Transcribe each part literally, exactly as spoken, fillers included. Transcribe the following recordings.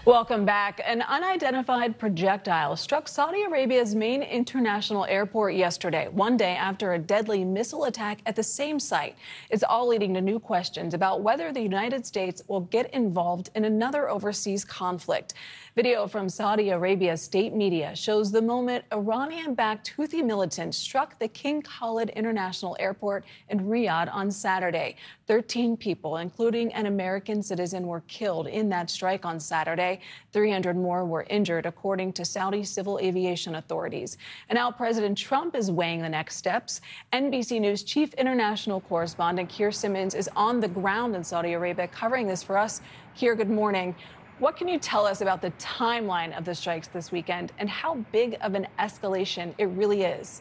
Welcome back. An unidentified projectile struck Saudi Arabia's main international airport yesterday, one day after a deadly missile attack at the same site. It's all leading to new questions about whether the United States will get involved in another overseas conflict. Video from Saudi Arabia's state media shows the moment Iranian-backed Houthi militants struck the King Khalid International Airport in Riyadh on Saturday. Thirteen people, including an American citizen, were killed in that strike on Saturday. three hundred more were injured, according to Saudi civil aviation authorities. And now President Trump is weighing the next steps. N B C News chief international correspondent Keir Simmons is on the ground in Saudi Arabia covering this for us. Keir, good morning. What can you tell us about the timeline of the strikes this weekend and how big of an escalation it really is?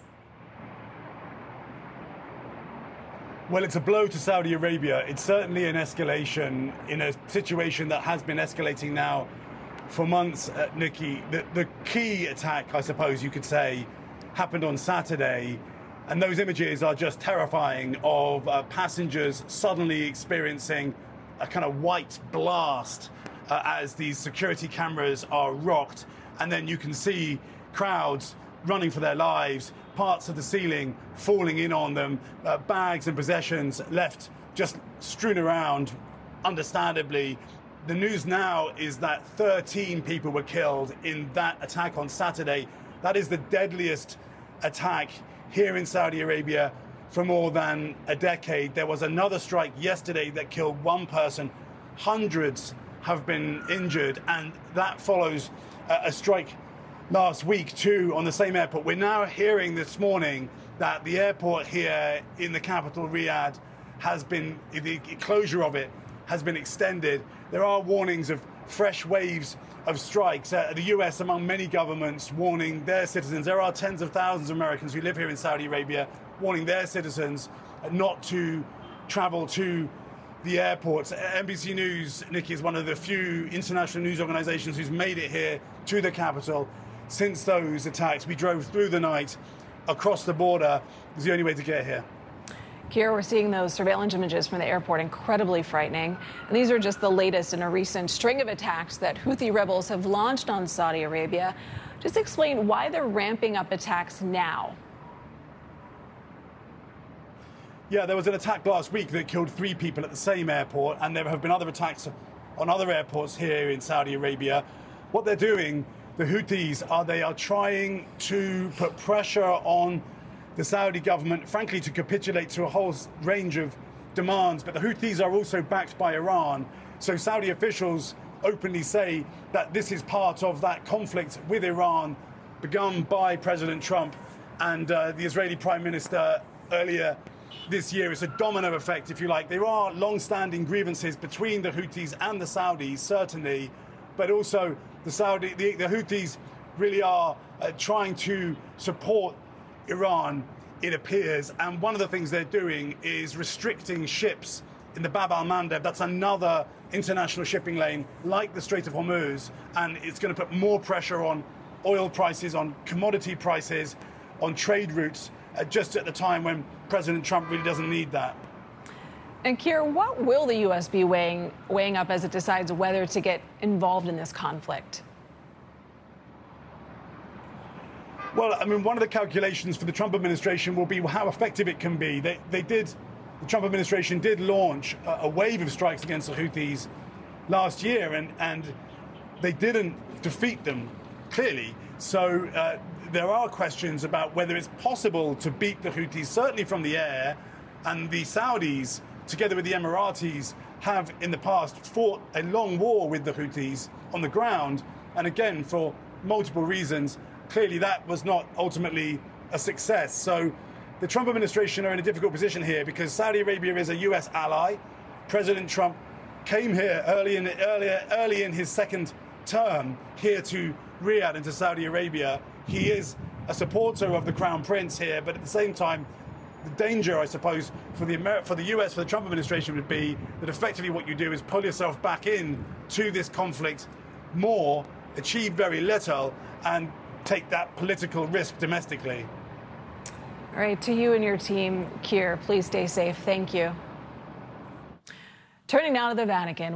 Well, it's a blow to Saudi Arabia. It's certainly an escalation in a situation that has been escalating now for months, uh, Nikki. The, the key attack, I suppose you could say, happened on Saturday. And those images are just terrifying of uh, passengers suddenly experiencing a kind of white blast uh, as these security cameras are rocked. And then you can see crowds running for their lives, parts of the ceiling falling in on them, uh, bags and possessions left just strewn around, understandably. The news now is that thirteen people were killed in that attack on Saturday. That is the deadliest attack here in Saudi Arabia for more than a decade. There was another strike yesterday that killed one person. Hundreds have been injured, and that follows a, a strike last week too on the same airport. We're now hearing this morning that the airport here in the capital, Riyadh, has been, the closure of it has been extended. There are warnings of fresh waves of strikes. Uh, the U S, among many governments, warning their citizens. There are tens of thousands of Americans who live here in Saudi Arabia, warning their citizens not to travel to the airports. N B C News, Nikki, is one of the few international news organizations who's made it here to the capital since those attacks. We drove through the night across the border. It was the only way to get here. Keir, we're seeing those surveillance images from the airport, incredibly frightening. And these are just the latest in a recent string of attacks that Houthi rebels have launched on Saudi Arabia. Just explain why they're ramping up attacks now. Yeah, there was an attack last week that killed three people at the same airport, and there have been other attacks on other airports here in Saudi Arabia. What they're doing, the Houthis, are they are trying to put pressure on the Saudi government, frankly, to capitulate to a whole range of demands. But the Houthis are also backed by Iran. So Saudi officials openly say that this is part of that conflict with Iran begun by President Trump and uh, the Israeli Prime Minister earlier this year. It's a domino effect, if you like. There are long-standing grievances between the Houthis and the Saudis, certainly, but also the Saudi, the, the Houthis really are uh, trying to support Iran, it appears, and one of the things they're doing is restricting ships in the Bab al-Mandeb. That's another international shipping lane like the Strait of Hormuz, and it's going to put more pressure on oil prices, on commodity prices, on trade routes, uh, just at the time when President Trump really doesn't need that. And Keir, what will the U S be weighing, weighing up as it decides whether to get involved in this conflict? Well, I mean, one of the calculations for the Trump administration will be how effective it can be. They, they did, the Trump administration did launch a, a wave of strikes against the Houthis last year, and, and they didn't defeat them, clearly. So uh, there are questions about whether it's possible to beat the Houthis, certainly from the air, and the Saudis, together with the Emiratis, have in the past fought a long war with the Houthis on the ground, and again, for multiple reasons. Clearly, that was not ultimately a success. So the Trump administration are in a difficult position here because Saudi Arabia is a U S ally. President Trump came here early in, earlier, early in his second term here to Riyadh and to Saudi Arabia. He is a supporter of the Crown Prince here, but at the same time, the danger, I suppose, for the, Amer for the U S, for the Trump administration would be that effectively what you do is pull yourself back in to this conflict more, achieve very little, and take that political risk domestically. All right, to you and your team, Keir, please stay safe. Thank you. Turning now to the Vatican.